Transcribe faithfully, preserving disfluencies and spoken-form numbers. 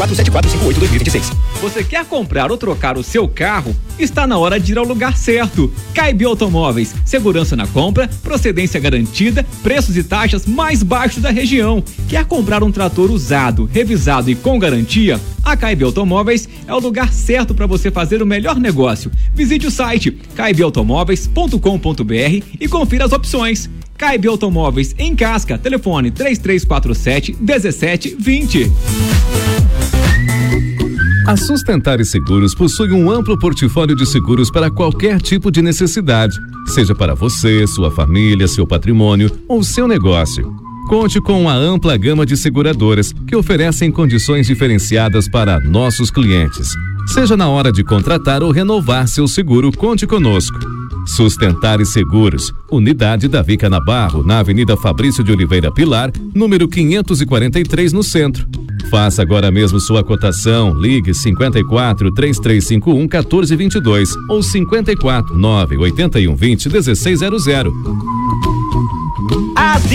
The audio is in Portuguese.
quatro sete quatro cinco oito dois mil e vinte e seis. Você quer comprar ou trocar o seu carro? Está na hora de ir ao lugar certo. Caib Automóveis, segurança na compra, procedência garantida, preços e taxas mais baixos da região. Quer comprar um trator usado, revisado e com garantia? A Caib Automóveis é o lugar certo para você fazer o melhor negócio. Visite o site caib automóveis ponto com ponto br e confira as opções. Caib Automóveis em Casca, telefone três três quatro sete um sete dois zero. A Sustentar Seguros possui um amplo portfólio de seguros para qualquer tipo de necessidade, seja para você, sua família, seu patrimônio ou seu negócio. Conte com uma ampla gama de seguradoras que oferecem condições diferenciadas para nossos clientes. Seja na hora de contratar ou renovar seu seguro, conte conosco. Sustentar Seguros, Unidade Davi Canabarro, na Avenida Fabrício de Oliveira Pilar, número quinhentos e quarenta e três, no centro. Faça agora mesmo sua cotação. Ligue cinquenta e quatro, três três cinco um, quatorze vinte e dois ou cinquenta e quatro, nove oito um, vinte, dezesseis zero zero.